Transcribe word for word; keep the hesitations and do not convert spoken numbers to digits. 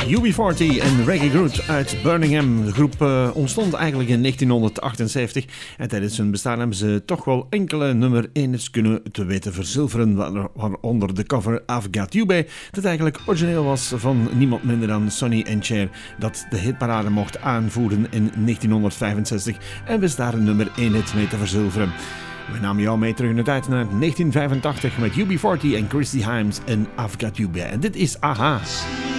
U B veertig en Reggae Groot uit Birmingham. De groep uh, ontstond eigenlijk in negentienhonderdachtenzeventig en tijdens hun bestaan hebben ze toch wel enkele nummer één kunnen te weten verzilveren, waaronder de cover I've Got You Babe, dat eigenlijk origineel was van niemand minder dan Sonny and Cher, dat de hitparade mocht aanvoeren in negentienhonderdvijfenzestig en wist daar een nummer één hit mee te verzilveren. We namen jou mee terug in de tijd naar negentien vijfentachtig met U B veertig en Christy Hines en I've Got You Babe. En dit is A H.